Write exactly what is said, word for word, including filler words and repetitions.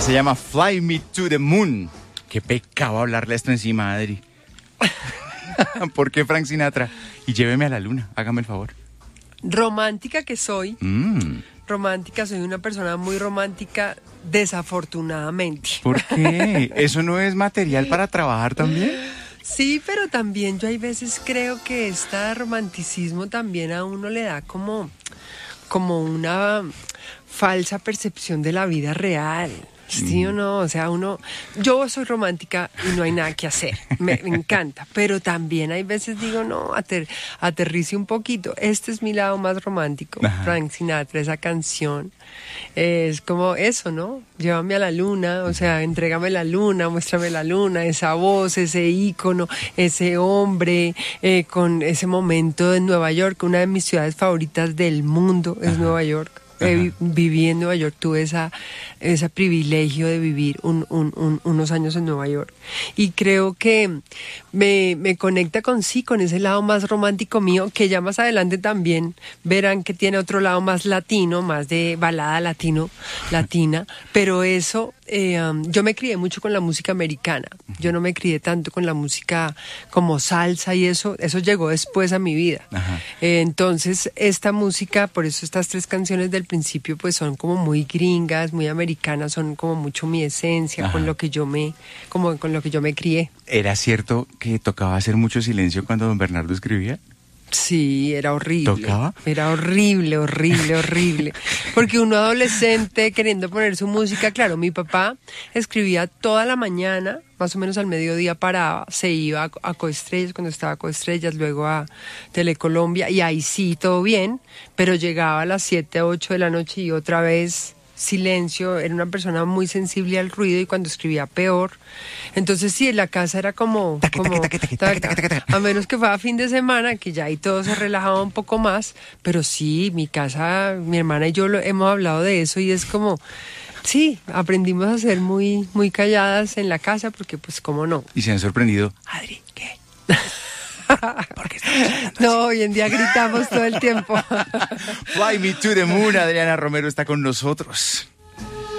se llama Fly Me to the Moon. Qué pecado hablarle esto encima, Adri. ¿Por qué Frank Sinatra? Y lléveme a la luna, hágame el favor. Romántica que soy. Mm. Romántica, soy una persona muy romántica, desafortunadamente. ¿Por qué? ¿Eso no es material para trabajar también? Sí, pero también yo hay veces creo que este romanticismo también a uno le da como, como una falsa percepción de la vida real. ¿Sí o no? O sea, uno... Yo soy romántica y no hay nada que hacer. Me, me encanta. Pero también hay veces digo, no, ater, aterrice un poquito. Este es mi lado más romántico. Ajá. Frank Sinatra, esa canción. Eh, es como eso, ¿no? Llévame a la luna, o sea, entrégame la luna, muéstrame la luna, esa voz, ese ícono, ese hombre, eh, con ese momento en Nueva York. Una de mis ciudades favoritas del mundo es Ajá. Nueva York. Eh, viví en Nueva York, tuve esa, ese privilegio de vivir un, un, un, unos años en Nueva York y creo que me, me conecta con sí, con ese lado más romántico mío, que ya más adelante también verán que tiene otro lado más latino, más de balada latino, latina, pero eso, eh, um, yo me crié mucho con la música americana, yo no me crié tanto con la música como salsa y eso, eso llegó después a mi vida. Eh, entonces esta música, por eso estas tres canciones del principio pues son como muy gringas, muy americanas, son como mucho mi esencia, Ajá. con lo que yo me, como con lo que yo me crié. ¿Era cierto que tocaba hacer mucho silencio cuando don Bernardo escribía? Sí, era horrible. ¿Tocaba? Era horrible, horrible, horrible. Porque uno adolescente queriendo poner su música, claro, mi papá escribía toda la mañana, más o menos al mediodía paraba, se iba a, a Coestrellas, cuando estaba a Coestrellas, luego a Telecolombia, y ahí sí, todo bien, pero llegaba a las siete, ocho de la noche y otra vez silencio. Era una persona muy sensible al ruido y cuando escribía peor. Entonces sí, en la casa era como, como a menos que fuera fin de semana, que ya ahí todo se relajaba un poco más, pero sí, mi casa, mi hermana y yo lo, hemos hablado de eso y es como... Sí, aprendimos a ser muy, muy calladas en la casa porque pues cómo no. Y se han sorprendido. Adri, ¿qué? ¿Por qué estamos hablando así? No, hoy en día gritamos todo el tiempo. Fly Me to the Moon, Adriana Romero está con nosotros.